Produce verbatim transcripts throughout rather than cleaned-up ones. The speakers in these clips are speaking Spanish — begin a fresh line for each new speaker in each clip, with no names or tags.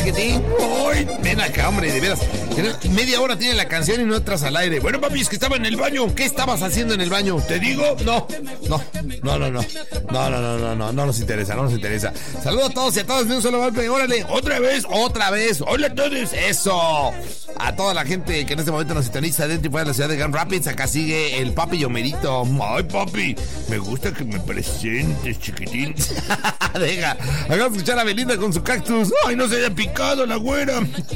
Ay, ven acá, hombre, de veras. Media hora tiene la canción y no entras al aire. Bueno, papi, es que estaba en el baño. ¿Qué estabas haciendo en el baño? ¿Te digo? No, no, no, no, no. No, no, no, no, no, no nos interesa, no nos interesa. Saludos a todos y a todas de un solo golpe. Órale, otra vez, otra vez. Hola a todos. Eso. A toda la gente que en este momento nos sintoniza dentro y fuera de la ciudad de Grand Rapids. Acá sigue el papi Yomerito. Ay, papi, me gusta que me presentes, chiquitín. Deja, hagamos escuchar a Belinda con su cactus. Ay, no se haya picado la güera.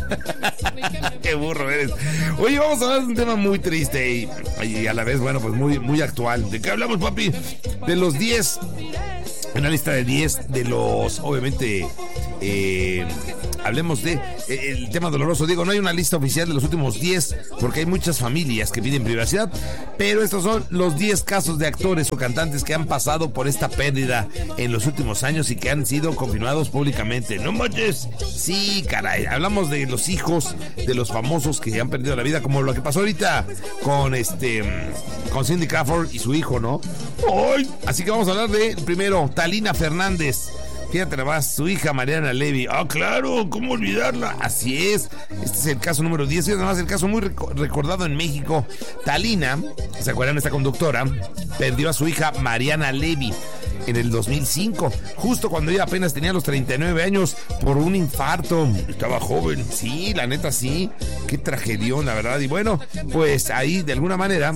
Qué burro eres. Oye, vamos a hablar de un tema muy triste y, y a la vez, bueno, pues muy, muy actual. ¿De qué hablamos, papi? De los diez, una lista de diez de los, obviamente, eh, hablemos de eh, el tema doloroso. Digo, no hay una lista oficial de los últimos diez porque hay muchas familias que piden privacidad, pero estos son los diez casos de actores o cantantes que han pasado por esta pérdida en los últimos años y que han sido confirmados públicamente. ¿No manches? Sí, caray. Hablamos de los hijos de los famosos que han perdido la vida, como lo que pasó ahorita con este con Cindy Crawford y su hijo, ¿no? ¡Ay! Así que vamos a hablar de, primero, Talina Fernández. Fíjate nada más, su hija Mariana Levy. Ah, claro, ¿cómo olvidarla? Así es, este es el caso número diez. Fíjate nada más, el caso muy rec- recordado en México. Talina, ¿se acuerdan? Esta conductora perdió a su hija Mariana Levy en el dos mil cinco, justo cuando ella apenas tenía los treinta y nueve años, por un infarto. Estaba joven. Sí, la neta sí. Qué tragedión, la verdad. Y bueno, pues ahí de alguna manera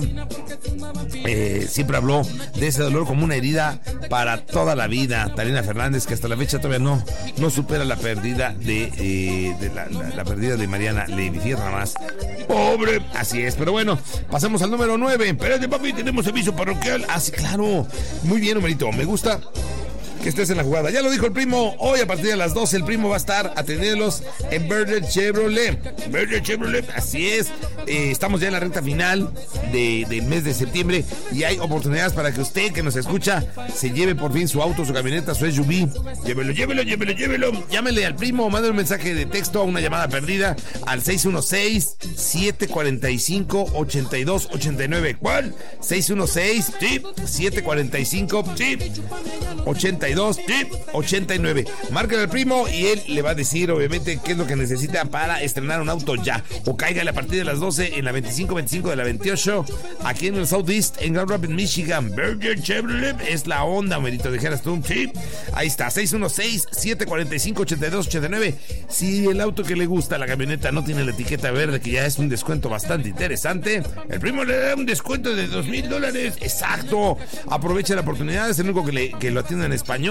eh, siempre habló de ese dolor como una herida para toda la vida. Talina Fernández, que hasta la fecha todavía no, no supera la pérdida de, eh, de la, la, la pérdida de Mariana Levy. Fíjate nada más. Pobre. Así es, pero bueno, pasamos al número nueve. Espérate, papi, tenemos aviso parroquial. Ah, sí, claro. Muy bien, numerito. Me gusta que estés en la jugada. Ya lo dijo el primo, hoy a partir de las doce el primo va a estar atendiéndolos en Verde Chevrolet. Verde Chevrolet, así es. Eh, estamos ya en la recta final de, del mes de septiembre y hay oportunidades para que usted que nos escucha se lleve por fin su auto, su camioneta, su S U V. Llévelo, llévelo, llévelo, llévelo. Llámele al primo, mande un mensaje de texto a una llamada perdida al seis uno seis, siete cuatro cinco, ocho dos ocho nueve. ¿Cuál? seis uno seis, sí, siete cuatro cinco, sí, ochenta y dos, sí, ochenta y nueve. Márquele al primo y él le va a decir obviamente qué es lo que necesita para estrenar un auto ya. O cáigale a partir de las doce en la veinticinco veinticinco de la veintiocho aquí en el Southeast, en Grand Rapids, Michigan. Burger Chevrolet es la onda, merito, dijeras tú. Sí, ahí está, seis uno seis, siete cuatro cinco, ocho dos ocho nueve. Si el auto que le gusta, la camioneta, no tiene la etiqueta verde, que ya es un descuento bastante interesante, el primo le da un descuento de dos mil dólares. Exacto, aprovecha la oportunidad, es el único que, le, que lo atiende en español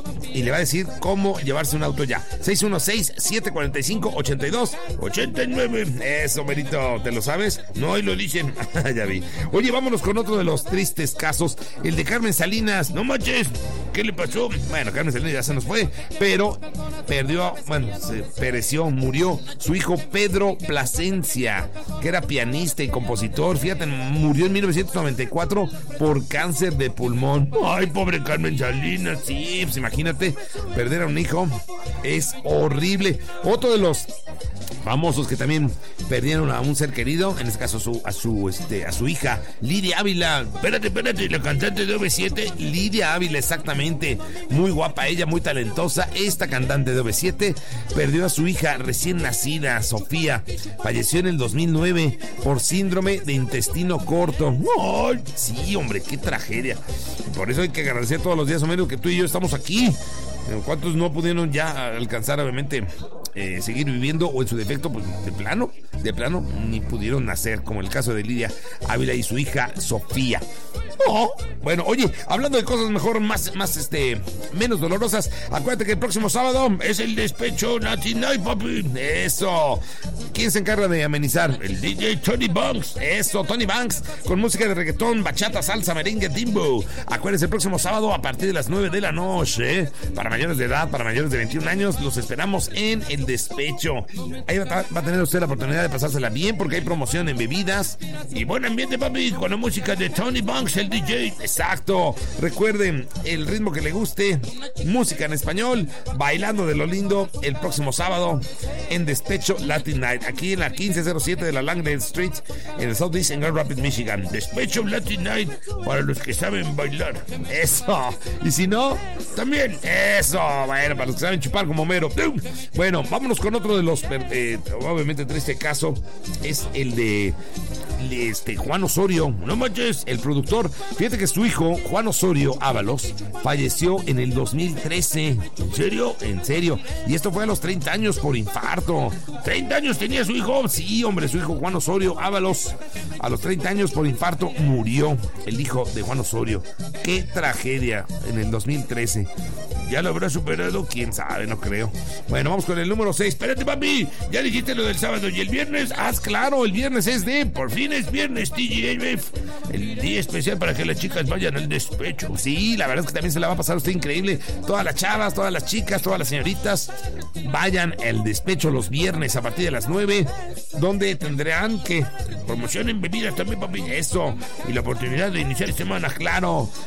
y le va a decir cómo llevarse un auto ya. seis uno seis, siete cuatro cinco, ocho dos ocho nueve. Eso, merito, ¿te lo sabes? No, y lo dicen. Ya vi. Oye, vámonos con otro de los tristes casos, el de Carmen Salinas. No manches, ¿qué le pasó? Bueno, Carmen Salinas ya se nos fue, pero perdió, bueno, se pereció, murió su hijo Pedro Plasencia, que era pianista y compositor. Fíjate, murió en mil novecientos noventa y cuatro por cáncer de pulmón. Ay, pobre Carmen Salinas. Sí, pues imagínate, perder a un hijo es horrible. Otro de los famosos que también perdieron a un ser querido, en este caso a su, a su, este, a su hija, Lidia Ávila. Espérate, espérate, la cantante de O V siete, Lidia Ávila, exactamente. Muy guapa ella, muy talentosa. Esta cantante de O V siete perdió a su hija recién nacida, Sofía. Falleció en el dos mil nueve por síndrome de intestino corto. ¡Ay! Sí, hombre, qué tragedia. Por eso hay que agradecer todos los días, Homero, que tú y yo estamos aquí. ¿Cuántos no pudieron ya alcanzar, obviamente, eh, seguir viviendo, o en su defecto, pues de plano, de plano, ni pudieron nacer, como el caso de Lidia Ávila y su hija Sofía? Oh, bueno, oye, hablando de cosas mejor, más, más, este, menos dolorosas, acuérdate que el próximo sábado es el despecho Nati Night, papi. Eso. ¿Quién se encarga de amenizar? El D J Tony Banks. Eso, Tony Banks, con música de reggaetón, bachata, salsa, merengue, timbo. Acuérdense, el próximo sábado a partir de las nueve de la noche, ¿eh? Para mayores de edad, para mayores de veintiún años, los esperamos en el despecho. Ahí va, va a tener usted la oportunidad de pasársela bien, porque hay promoción en bebidas y buen ambiente, papi, con la música de Tony Banks, el
D J.
Exacto. Recuerden, el ritmo que le guste, música en español, bailando de lo lindo, el próximo sábado en Despecho Latin Night, aquí en la quince cero siete de la Langdale Street, en el Southeast en Grand Rapids, Michigan.
Despecho Latin Night para los que saben bailar.
Eso. Y si no,
también.
Eso. Bueno, para los que saben chupar como Homero. Bueno, vámonos con otro de los, eh, obviamente en este caso, es el de este Juan Osorio.
No manches.
El productor. Fíjate que su hijo, Juan Osorio Ábalos, falleció en el dos mil trece.
¿En serio?
En serio. Y esto fue a los treinta años por infarto.
¿treinta años tenía su hijo?
Sí, hombre, su hijo Juan Osorio Ábalos, a los treinta años por infarto murió. El hijo de Juan Osorio. Qué tragedia en el dos mil trece.
¿Ya lo habrá superado?
Quién sabe, no creo. Bueno, vamos con el número seis.
Espérate, papi. Ya dijiste lo del sábado y el viernes.
Ah, claro, el viernes es de...
Por fin es viernes, T G A F. El día especial para que las chicas vayan al despecho.
Sí, la verdad es que también se la va a pasar a usted increíble. Todas las chavas, todas las chicas, todas las señoritas, vayan al despecho los viernes a partir de las nueve, donde tendrán que...
promoción en bebidas también, papi.
Eso.
Y la oportunidad de iniciar semana.
Claro.